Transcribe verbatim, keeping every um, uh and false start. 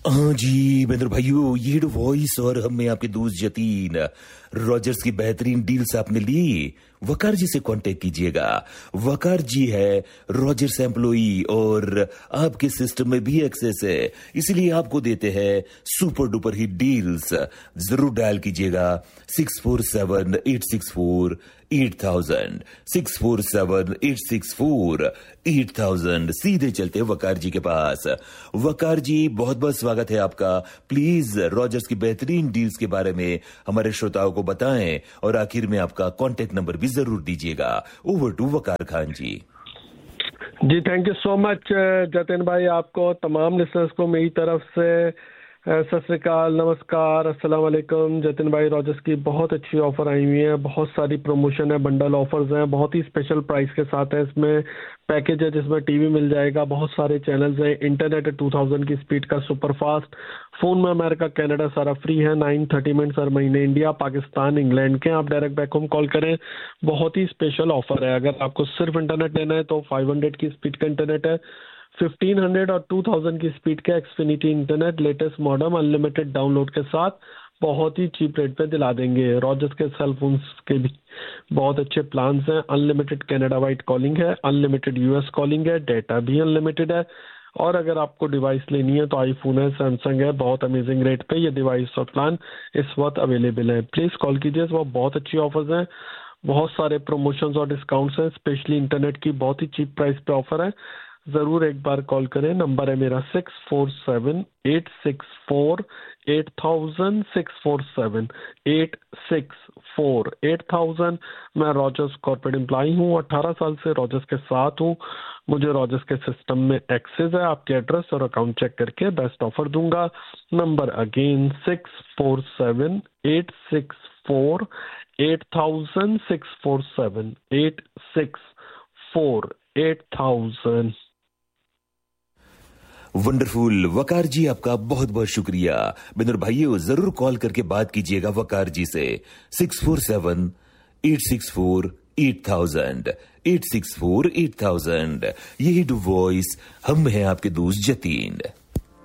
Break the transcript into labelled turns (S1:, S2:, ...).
S1: हाँ जी महेंद्र भाइयों, ये वॉइस और हम में आपके दोस्त जतीन। रॉजर्स की बेहतरीन डील्स आपने ली, वकार जी से कांटेक्ट कीजिएगा। वकार जी है रॉजर्स एम्प्लॉई और आपके सिस्टम में भी एक्सेस है, इसलिए आपको देते हैं सुपर डुपर हिट डील्स। जरूर डायल कीजिएगा six four seven eight six four eight thousand, six four seven eight six four eight thousand. सीधे चलते वकार जी के पास। वकार जी, बहुत बहुत स्वागत है आपका। प्लीज रॉजर्स की बेहतरीन डील्स के बारे में हमारे श्रोताओं को बताएं और आखिर में आपका कांटेक्ट नंबर भी जरूर दीजिएगा। Over to Waqar Khan ji.
S2: Ji thank you so much Jatin भाई, आपको तमाम लिसनर्स को मेरी तरफ से सत श्री अकाल, नमस्कार, अस्सलाम वालेकुम। जतिन भाई, रॉजर्स की बहुत अच्छी ऑफर आई हुई है, बहुत सारी प्रमोशन है, बंडल ऑफर्स हैं, बहुत ही स्पेशल प्राइस के साथ है। इसमें पैकेज है जिसमें टीवी मिल जाएगा, बहुत सारे चैनल्स हैं, इंटरनेट है टू थाउजेंड की स्पीड का सुपर फास्ट, फोन में अमेरिका कनाडा सारा फ्री है, नाइन थर्टी मिनट्स हर महीने इंडिया पाकिस्तान इंग्लैंड के। आप डायरेक्ट बैक होम कॉल करें, बहुत ही स्पेशल ऑफर है। अगर आपको सिर्फ इंटरनेट लेना है तो फाइव हंड्रेड की स्पीड का इंटरनेट है, फिफ्टीन हंड्रेड और टू थाउजेंड की स्पीड के Xfinity internet latest modem unlimited download के साथ बहुत ही चीप रेट पे दिला देंगे। रॉजर्स के सेल फोन्स के भी बहुत अच्छे प्लान्स हैं। अनलिमिटेड कनाडा वाइड कॉलिंग है, अनलिमिटेड यूएस कॉलिंग है, डेटा भी अनलिमिटेड है। और अगर आपको डिवाइस लेनी है तो आईफोन है, सैमसंग है, बहुत अमेजिंग रेट पे ये डिवाइस और प्लान इस वक्त अवेलेबल है। प्लीज कॉल कीजिए, वो बहुत अच्छी ऑफर्स हैं, बहुत सारे प्रमोशंस और डिस्काउंट्स हैं, स्पेशली इंटरनेट की बहुत ही चीप प्राइस पे ऑफर है। जरूर एक बार कॉल करें। नंबर है मेरा six four seven eight six four eight thousand, six four seven eight six four eight thousand. मैं रॉजर्स कॉर्पोरेट एम्प्लॉई हूँ, अठारह साल से रॉजर्स के साथ हूँ। मुझे रॉजर्स के सिस्टम में एक्सेस है, आपके एड्रेस और अकाउंट चेक करके बेस्ट ऑफर दूंगा। Number again six four seven eight six four eight thousand, six four seven eight six four eight thousand.
S1: Wonderful वकार जी, आपका बहुत बहुत शुक्रिया। बिंदर भाइयों, जरूर कॉल करके बात कीजिएगा वकार जी से। Six four seven eight six four eight thousand, eight six four eight thousand. यही वॉइस हम हैं आपके दोस्त जतीन।